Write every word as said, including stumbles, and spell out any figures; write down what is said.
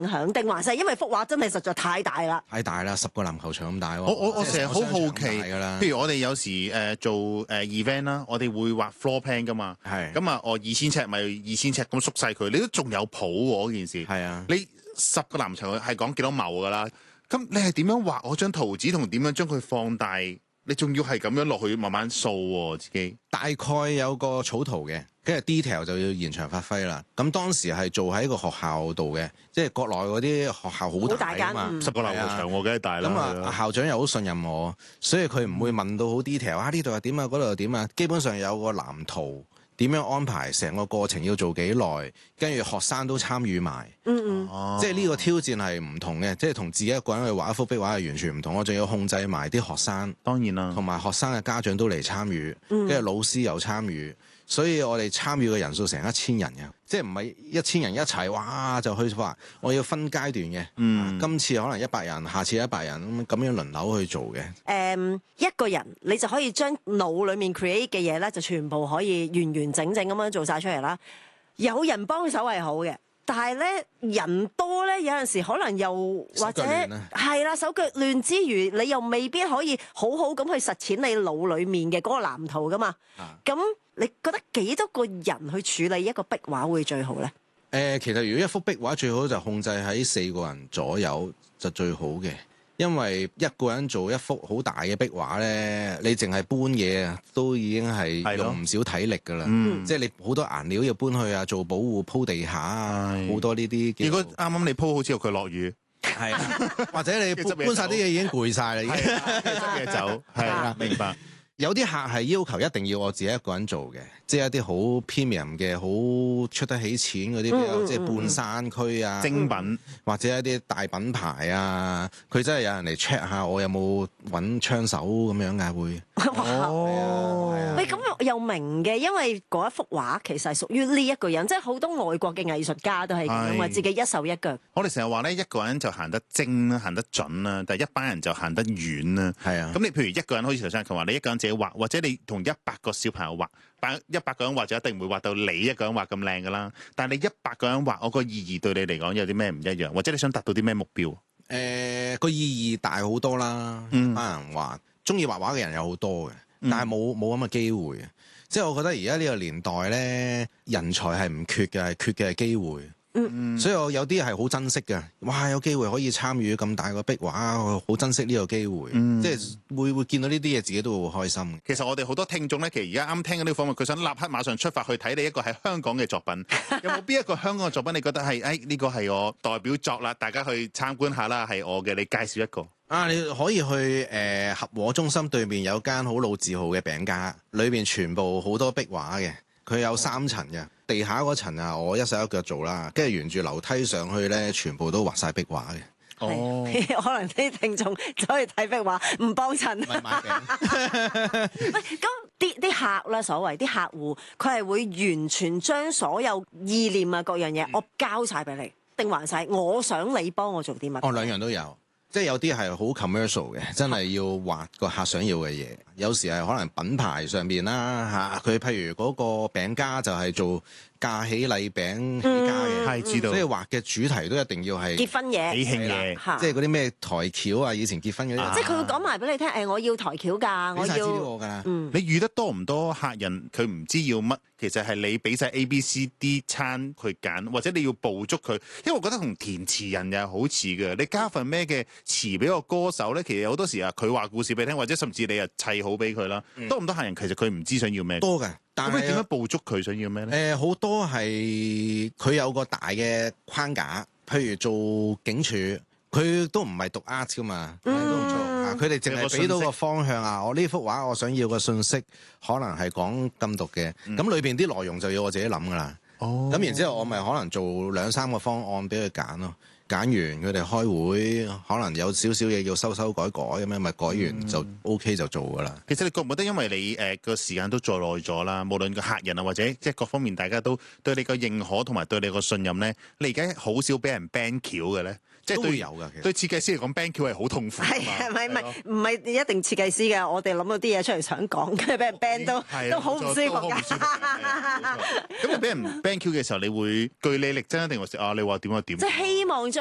影響，定還是係因為幅畫真係實在太大啦？ 太大啦，十個籃球場咁大喎。 我我我成日好好奇， 㗎啦。 譬如我哋有時誒、呃、做誒 event 啦，我哋會畫 floor plan 噶嘛。 係。 咁啊，我二千尺咪二千尺咁縮細佢，你都仲有譜喎嗰件事。 係啊。 你十個籃球係講幾多畝㗎啦？咁你係點樣畫我張圖紙同點樣將佢放大？你仲要係咁樣落去慢慢掃喎自己。 大概有個草圖嘅，跟住 detail 就要現場發揮啦。咁當時係做喺個學校度嘅，即係國內嗰啲學校好大㗎嘛， 十個籃球場我梗係大啦。 咁啊校長又好信任我，所以佢唔會問到好 detail 啊，呢度又點啊，嗰度又點啊，基本上有個藍圖。點樣安排成個過程要做幾耐，跟住學生都參與埋， 嗯嗯，即係呢個挑戰係唔同嘅，即係同自己一個人去畫一幅壁畫係完全唔同。我仲要控制埋啲學生， 當然啦， 同埋學生嘅家長都嚟參與，跟住老師又參與，所以我哋參與嘅人數成一千人嘅，即係唔係一千人一齊哇就去畫，我要分階段嘅，嗯，今次可能一百人，下次一百人咁樣輪流去做嘅。 誒、um, 一個人你就可以將腦裡面 create 嘅嘢咧，就全部可以完完整整咁樣做晒出嚟啦。有人幫手係好嘅，但係咧人多咧，有陣時可能又或者係啦，手腳亂之餘，你又未必可以好好咁去實踐你腦裡面嘅嗰個藍圖噶嘛。咁、啊、你覺得幾多個人去處理一個壁畫會最好咧？誒、 呃，其實如果一幅壁畫最好就控制喺四個人左右就最好嘅。因為一個人做一幅好大嘅壁畫咧，你淨係搬嘢啊，都已經係用唔少體力噶啦。即係你好多顏料要搬去啊，做保護鋪地下啊，好多呢啲。 如果啱啱你鋪好之後佢落雨， 係或者你搬搬晒啲嘢已經攰晒啦，已經執嘢走，係啊，明白。 有啲客係要求一定要我自己一個人做嘅，即係一啲好 premium 嘅、好出得起錢嗰啲，比較即係半山區啊、 精品或者一啲大品牌啊，佢真係有人嚟 check 下我有冇揾槍手咁樣嘅會。 哦，喂，咁又明嘅，因為嗰一幅畫其實係屬於呢一個人，即係好多外國嘅藝術家都係咁啊，自己一手一腳。 我哋成日話咧，一個人就行得精啦，行得準啦，但係一班人就行得遠啦。 係啊， 咁你譬如一個人，好似頭先佢話，你一個人自己畫，或者你同一百個小朋友畫，但一百個人畫就一定唔會畫到你一個人畫咁靚噶啦。但係你一百個人畫，我個意義對你嚟講有啲咩唔一樣，或者你想達到啲咩目標？誒、 呃，個意義大好多啦。嗯，班人畫，中意畫畫嘅人有好多嘅。但係冇冇咁嘅機會嘅，即係我覺得而家呢個年代咧，人才係唔缺嘅，係缺嘅係機會。嗯，所以我有啲係好珍惜嘅。哇，有機會可以參與咁大個壁畫，我好珍惜呢個機會。嗯、即係會會見到呢啲嘢，自己都會好開心。 其實我哋好多聽眾咧，其實而家啱聽緊呢個訪問，佢想立刻馬上出發去睇你一個喺香港嘅作品。有冇邊一個香港嘅作品你覺得係誒呢個係我代表作啦？大家去參觀下啦，係我嘅，你介紹一個。 啊！你可以去誒、呃、合和中心對面有間好老字號嘅餅家，裏邊全部好多壁畫嘅，佢有三層嘅，地下嗰層啊，我一手一腳做啦，跟住沿住樓梯上去咧，全部都畫晒壁畫嘅。 哦，可能啲聽眾走去睇壁畫唔幫襯。唔係買餅。喂，咁啲啲客啦，所謂啲客戶，佢係會完全將所有意念啊各樣嘢，我交晒俾你，定還晒我想你幫我做啲乜？ 哦，兩樣都有。即係有啲係好 commercial 嘅，真係要畫個客想要嘅嘢。有時係可能品牌上面啦嚇，佢譬如嗰個餅家就係做嫁喜禮餅起家嘅，係、嗯、知道。所以畫嘅主題都一定要係結婚嘢、 喜慶嘢， 即係嗰啲咩台橋啊，以前結婚嗰啲、啊。 即係佢會講埋俾你聽，誒，我要台橋㗎，我要。俾曬資料我㗎。嗯。 你遇得多唔多客人佢唔知要乜？其實係你俾晒 A、B、C、D 餐佢揀，或者你要捕捉佢。因為我覺得同填詞人又好似嘅，你加份咩嘅詞俾個歌手咧，其實好多時啊，佢話故事俾你聽，或者甚至你啊砌好俾佢啦。嗯、多唔多客人其實佢唔知想要咩？多嘅。但係點樣捕捉佢想要咩咧？誒、呃，好多係佢有個大嘅框架，譬如做警署，佢都唔係讀 art 噶嘛，嗯、都唔做。佢哋淨係俾到個方向啊！我呢幅畫我想要個信息，可能係講禁毒嘅，咁裏邊啲內容就要我自己諗噶啦。哦，咁然之後我咪可能做兩三個方案俾佢揀咯。揀完佢哋開會，可能有少少嘢要修修改改咁樣，咪改完就 OK 就做噶啦。 其實你覺唔覺得，因為你誒個、呃、時間都做耐咗啦，無論個客人啊或者即係各方面，大家都對你個認可同埋對你個信任咧，你而家好少俾人 ban 橋嘅咧？即係都有㗎，其實對設計師嚟講 ban 橋係好痛苦㗎嘛。係咪唔係唔係一定設計師嘅？我哋諗到啲嘢出嚟想講，跟住俾人 ban 都都好唔舒服㗎。咁你俾人 ban 橋嘅時候，你會據理力爭定還是啊？你話點就點？即係希望將